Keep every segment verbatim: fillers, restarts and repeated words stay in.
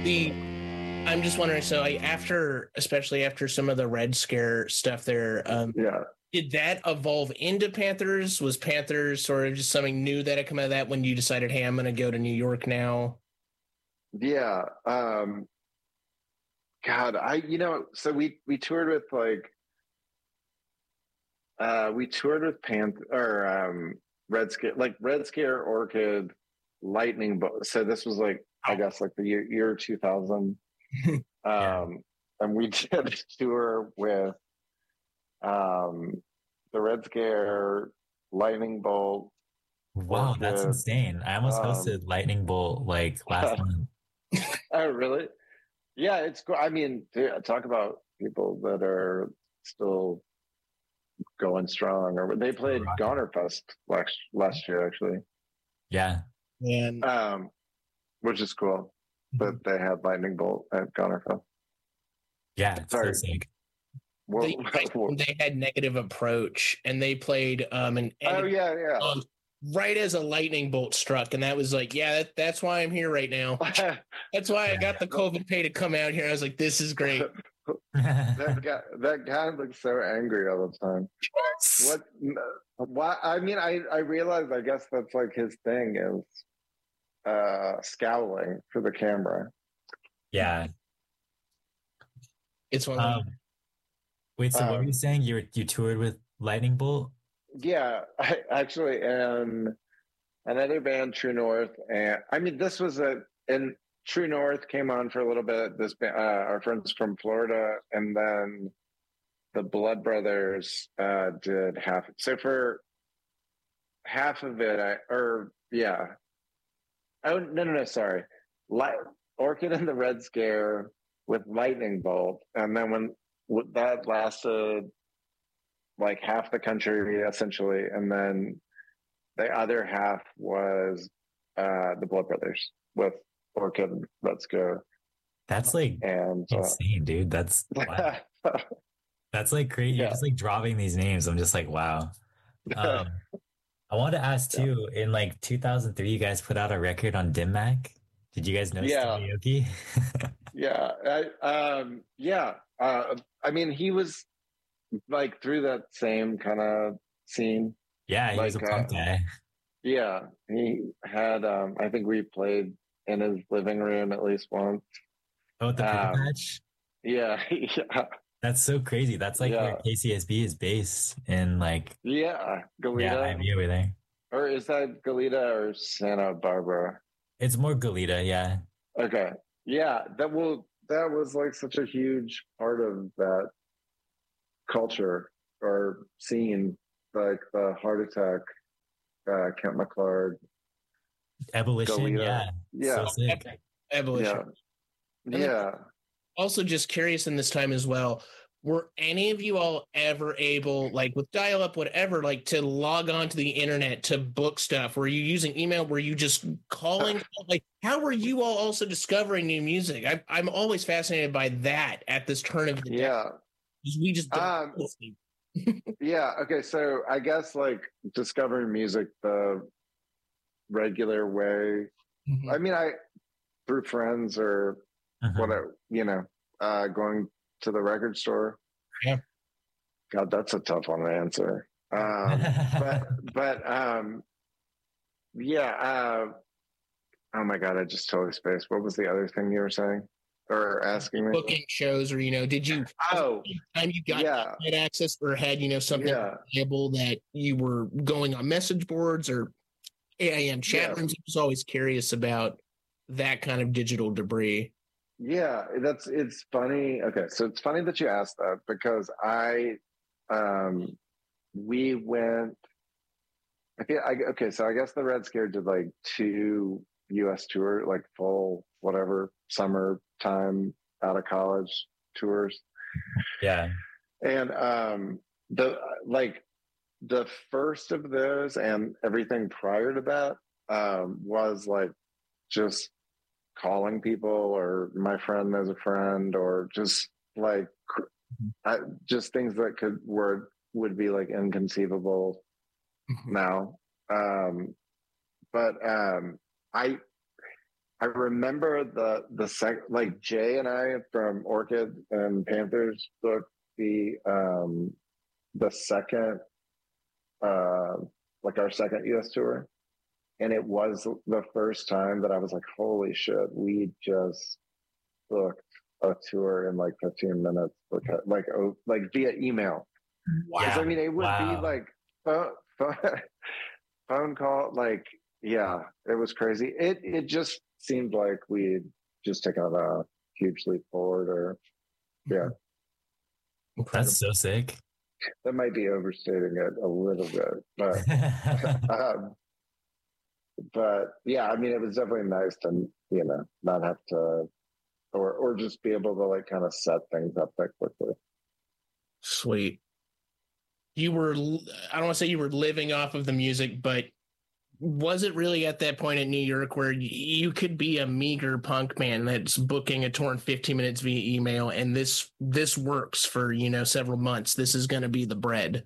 The I'm just wondering. So, like, after, especially after some of the Red Scare stuff, there, um, yeah, did that evolve into Panthers? Was Panthers sort of just something new that had come out of that when you decided, hey, I'm going to go to New York now? yeah. Um, God, I you know, so we we toured with like uh we toured with Panther or um Red Scare, like Red Scare, Orchid, Lightning Bolt. So this was like I guess like the year year two thousand. Yeah. Um, and we did a tour with um the Red Scare, Lightning Bolt, Wow, that's Orchid. insane. I almost Um, hosted Lightning Bolt like last month. oh, really? Yeah, it's cool. I mean, dude, talk about people that are still going strong. Or they Still played rocking. Goner Fest last last year, actually, Yeah. And um, which is cool. But they had Lightning Bolt at Goner Fest. Yeah, it's so Sorry, sick. what, they, what- they had Negative Approach, and they played um an oh yeah, yeah. um, right as a lightning bolt struck, and that was like, yeah, that, that's why I'm here right now. That's why I got the COVID pay to come out here. I was like, this is great. that guy, that guy looks so angry all the time. What? Why? I mean, I I realized. I guess that's like his thing is uh scowling for the camera. Yeah. It's one. Um, wait, so what were you Um, saying? You were, you toured with Lightning Bolt? yeah, I actually, and another band, True North, and I mean, this was a and True North came on for a little bit. This uh, our friends from Florida, and then the Blood Brothers uh, did half. So for half of it, I or yeah. Oh no no no! Sorry, Light, Orchid and the Red Scare with Lightning Bolt, and then when that lasted like half the country essentially, and then the other half was uh, the Blood Brothers with Orchid and Red Scare, That's like and uh, insane, dude. That's wow. That's like crazy. You're yeah, just like dropping these names. I'm just like, wow. Um, I wanted to ask yeah, too, in like two thousand three, you guys put out a record on Dim Mak. Did you guys know yeah, Stevie Aoki? yeah, I, um, yeah. Uh, I mean, he was like through that same kind of scene. Yeah, he was a Like, uh, punk guy. yeah, he had. Um, I think we played in his living room at least once. Oh, with the pool Um, patch? yeah, yeah, That's so crazy. That's like where yeah, K C S B is based in like, yeah. yeah, Goleta, I V over there. or is that Goleta or Santa Barbara? It's more Goleta, yeah. Okay, yeah. That will. That was like such a huge part of that culture or scene, like the Heart Attack, uh, Kent McClard, Ebolition, Goleta. yeah. So Yeah, sick. Evolution. yeah, And then yeah. also just curious in this time as well, were any of you all ever able, like with dial up, whatever, like to log on to the internet to book stuff? Were you using email? Were you just calling? Like, how were you all also discovering new music? I, I'm always fascinated by that at this turn of the Yeah. decade. We just don't. Um, yeah. Okay. So I guess like discovering music the regular way. Mhm. I mean, I through friends or Uh-huh. whatever, you know, uh, going to the record store. Yeah. God, that's a tough one to answer. Um, but, but, um, yeah. Uh, oh my God, I just totally spaced. What was the other thing you were saying or asking me? Booking shows, or you know, did you? Oh, Time you got yeah, internet access, or had you know something yeah, reliable that you were going on message boards or A I M chat yeah. rooms? I was always curious about that kind of digital debris. Yeah, that's it's funny. Okay, so it's funny that you asked that because I, um, we went. I feel I, okay. So I guess the Red Scare did like two U S tour, like full whatever summertime out of college tours, Yeah. and um, the like the first of those and everything prior to that um, was like just calling people or my friend as a friend or just like I, just things that could were would be like inconceivable now um but um I I remember the the sec like Jay and I from Orchid and Panthers booked the um the second uh like our second U S tour, and it was the first time that I was like, holy shit, we just booked a tour in like fifteen minutes, because, like oh, like via email. Wow. I mean, it would Wow. be like phone, phone, phone call, like yeah, it was crazy. It it just seemed like we'd just taken a huge leap forward, or yeah. That's so sick. That might be overstating it a little bit, but um, but yeah, I mean, it was definitely nice to, you know, not have to, or or just be able to like kind of set things up that quickly. Sweet. You were, I don't want to say you were living off of the music, but was it really at that point in New York where you could be a meager punk band that's booking a tour in fifteen minutes via email, and this this works for, you know, several months? This is going to be the bread.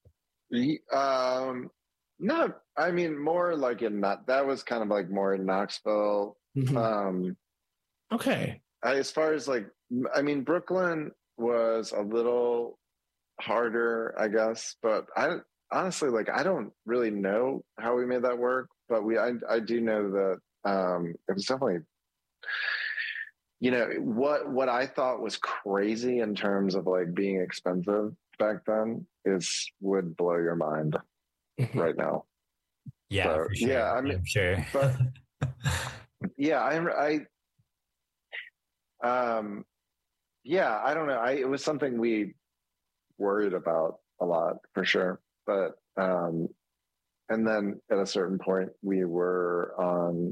Um, no, I mean, more like in that, that was kind of like more in Knoxville. Mm-hmm. Um, okay. I, as far as like, I mean, Brooklyn was a little harder, I guess, but I honestly, like, I don't really know how we made that work, but we, I, I do know that um, it was definitely, you know, what what I thought was crazy in terms of like being expensive back then is would blow your mind right now. Yeah, so, for sure. yeah, I mean, I'm sure. but yeah, I, I, um, yeah, I don't know. I it was something we worried about a lot for sure, but um, and then at a certain point we were on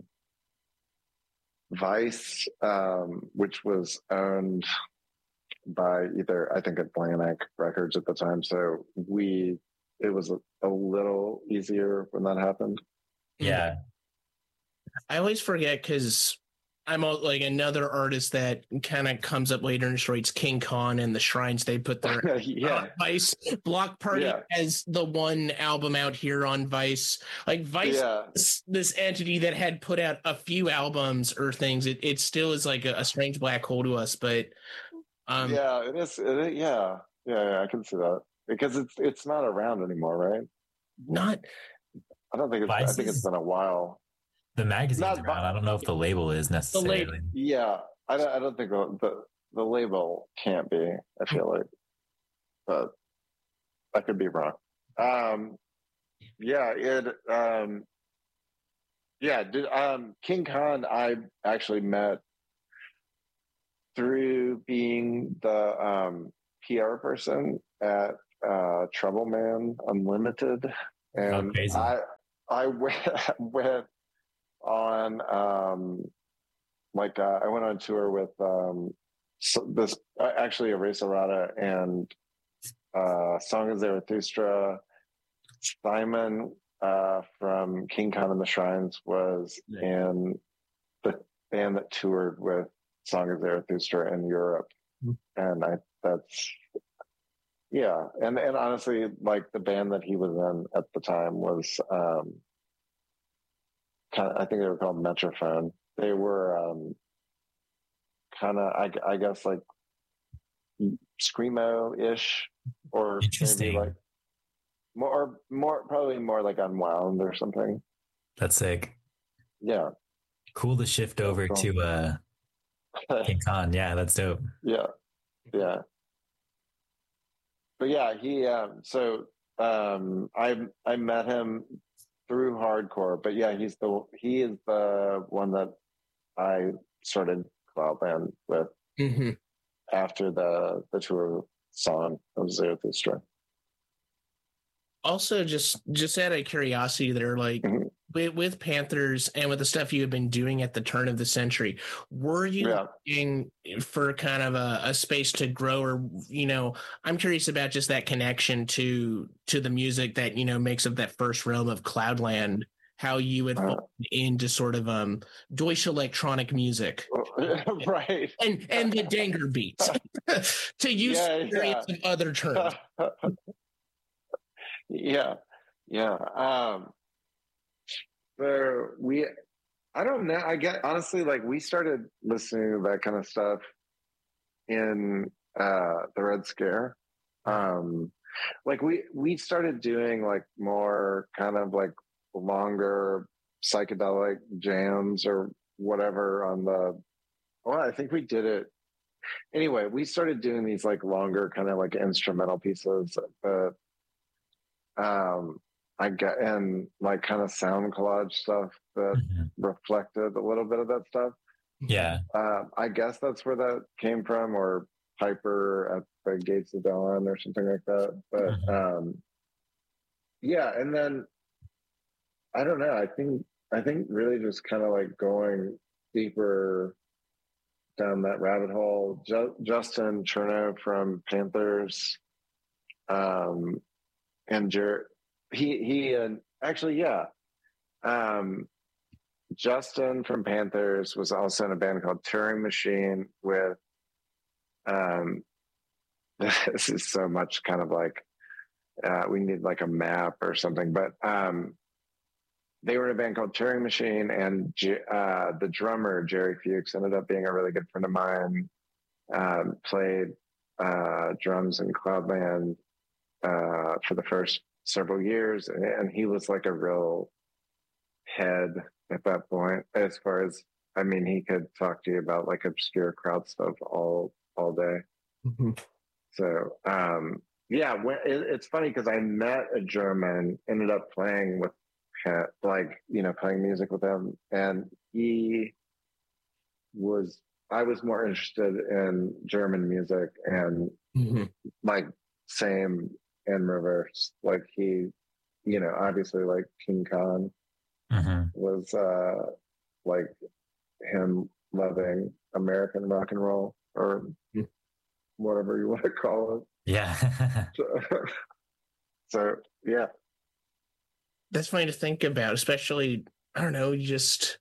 Vice, um, which was owned by either, I think, Atlantic Records at the time. So we, it was a, a little easier when that happened. Yeah. I always forget because I'm like another artist that kind of comes up later in Detroit's King Khan and the Shrines. They put their yeah. uh, Vice Block Party yeah. as the one album out here on Vice. Like Vice, yeah. this, this entity that had put out a few albums or things, it, it still is like a, a strange black hole to us. But um, yeah, it is. It, yeah. yeah, yeah, I can see that because it's it's not around anymore, right? Not. I don't think it's. Vice I think is, it's been a while. The magazine's Not, around. I don't know if the label is necessarily. The lab- yeah, I don't. I don't think the, the the label can't be. I feel like, but I could be wrong. Um, yeah, it. Um, yeah, did, um, King Khan. I actually met through being the um, P R person at uh, Trouble Man Unlimited, and oh, crazy. I I went went on um, like uh, I went on tour with um, so this uh, actually Erase Errata and uh, Song of Zarathustra. Simon uh, from King Khan and the Shrines was in the band that toured with Song of Zarathustra in Europe, mm-hmm. and I that's yeah, and and honestly, like the band that he was in at the time was um, kind of, I think they were called Metrophone. They were um, kind of I, I guess like screamo-ish, or maybe like more more probably more like Unwound or something. That's sick. Yeah, cool to shift over cool. to uh King Khan. Yeah, that's dope. Yeah, yeah. But yeah, he um so um I I met him through hardcore, but yeah, he's the he is the one that I started Cloud Band with mm-hmm. after the the tour song of Zarathustra. Also, just just out of curiosity, there, like mm-hmm. with, with Panthers and with the stuff you have been doing at the turn of the century, were you yeah. looking for kind of a, a space to grow, or you know, I'm curious about just that connection to to the music that you know makes up that first realm of Cloudland, how you would uh, fall into sort of um Deutsche electronic music, right? And and the Danger beats to use yeah, experience yeah. of other terms. Yeah, yeah. Um, so we, I don't know. I get honestly, like we started listening to that kind of stuff in uh, the Red Scare. Um, like we we started doing like more kind of like longer psychedelic jams or whatever on the. Well, I think we did it anyway. We started doing these like longer kind of like instrumental pieces, but um, I got and like kind of sound collage stuff that Mm-hmm. reflected a little bit of that stuff. Yeah. Uh, I guess that's where that came from, or Piper at the Gates of Dawn, or something like that. But Mm-hmm. um, yeah, and then I don't know. I think I think really just kind of like going deeper down that rabbit hole. Ju- Justin Chernow from Panthers, um, and Jer- he he and actually yeah. Um, Justin from Panthers was also in a band called Turing Machine with, um, this is so much kind of like, uh, we need like a map or something, but um, they were in a band called Turing Machine, and uh, the drummer, Jerry Fuchs, ended up being a really good friend of mine, um, played uh, drums in Cloudland uh, for the first several years, and, and he was like a real head at that point, as far as, I mean, he could talk to you about like obscure crowd stuff all all day. Mm-hmm. So um yeah, when, it, it's funny because I met a German, ended up playing with him, like, you know, playing music with him, and he was, I was more interested in German music, and Mm-hmm. like same in reverse. Like he, you know, obviously like King Khan Mm-hmm. was uh like him loving American rock and roll, or whatever you want to call Yeah. it. So, so yeah. That's funny to think about, especially, I don't know, you just,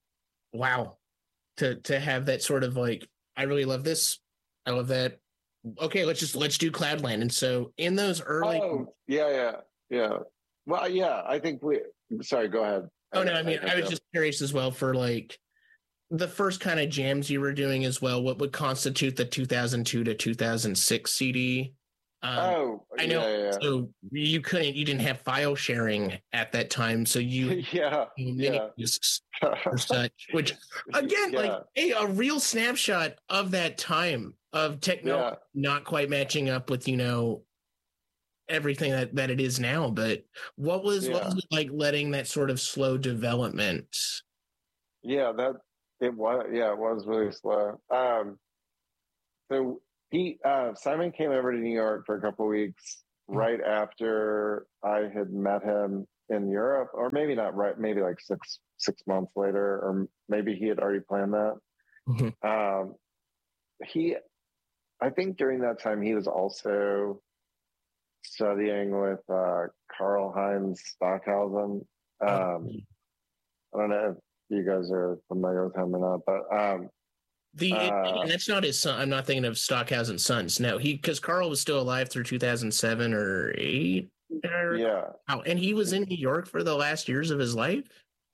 wow, to to have that sort of like, I really love this, I love that. Okay, let's just let's do Cloudland. And so in those early, Oh, yeah, yeah, yeah. Well, yeah, I think we, sorry, go ahead. oh no, I mean, I, I I was just curious as well for like the first kind of jams you were doing as well. What would constitute the two thousand two to two thousand six C D? Um, oh, I know. yeah, yeah. So you couldn't, you didn't have file sharing at that time, so you Yeah, mini yeah. discs or such. Which again, Yeah. like a, a real snapshot of that time of technology Yeah. not quite matching up with, you know, everything that that it is now. But what was what Yeah. was it like letting that sort of slow development? Yeah, that it was. Yeah, it was really slow. Um, so he uh, Simon came over to New York for a couple of weeks right after I had met him in Europe, or maybe not right, maybe like six six months later, or maybe he had already planned that. Mhm. Um, he, I think during that time he was also studying with uh, Karl Heinz Stockhausen. Um, I don't know if you guys are familiar with him or not, but um, The uh, and that's not his son. I'm not thinking of Stockhausen's sons. No, he because Carl was still alive through two thousand seven or eight. yeah. Oh, and he was in New York for the last years of his life.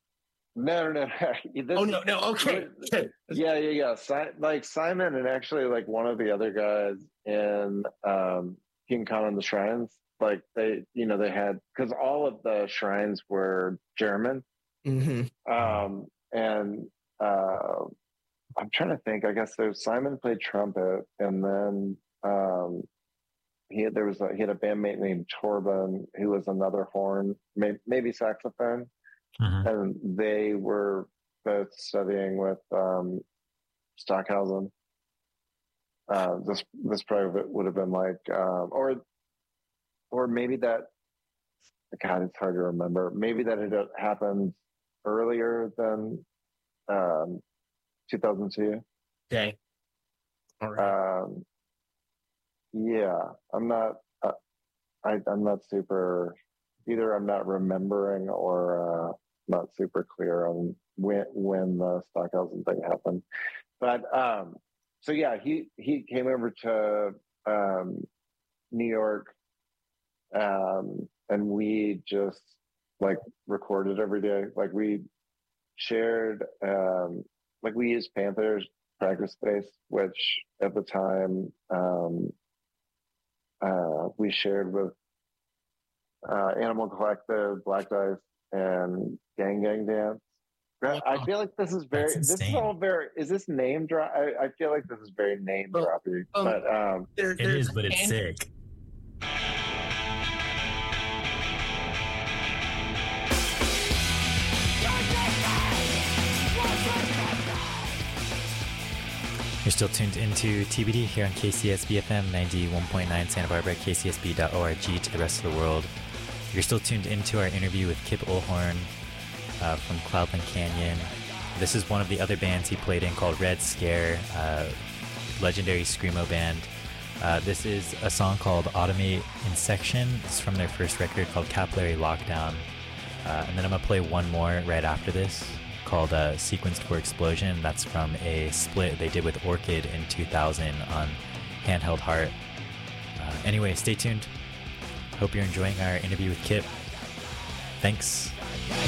No, no, no. This, Oh no, no. Okay. Yeah, yeah, yeah. Si- like Simon and actually like one of the other guys in um, King Khan and the Shrines. Like they, you know, they had, because all of the shrines were German. Mm-hmm. Um, and uh, I'm trying to think. I guess so. Simon played trumpet, and then um, he had, there was a, he had a bandmate named Torben who was another horn, may, maybe saxophone, Mm-hmm. and they were both studying with um, Stockhausen. Uh, this this probably would have been like, um, or or maybe that. God, it's hard to remember. Maybe that had happened earlier than um, two thousand two. Okay. All right. Um, yeah, I'm not. Uh, I, I'm not super. Either I'm not remembering, or uh, not super clear on when when the Stockhausen thing happened. But um, so yeah, he he came over to um, New York, um, and we just like recorded every day. Like we shared, um, like we used Panther's practice space, which at the time um, uh, we shared with uh, Animal Collective, Black Dice, and Gang Gang Dance. Wow. I feel like this is very. This is all very. Is this name drop? I, I feel like this is very name Well, dropping, um, but um, there, It is, but it's sick. You're still tuned into T B D here on K C S B F M ninety-one point nine Santa Barbara, K C S B dot org to the rest of the world. You're still tuned into our interview with Kip Olhorn uh, from Cloudland Canyon. This is one of the other bands he played in called Red Scare, uh, legendary screamo band. Uh, this is a song called Automate Insection. It's from their first record called Capillary Lockdown. Uh, and then I'm going to play one more right after this called uh, Sequenced for Explosion. That's from a split they did with Orchid in two thousand on Handheld Heart. Uh, anyway, stay tuned. Hope you're enjoying our interview with Kip. Thanks.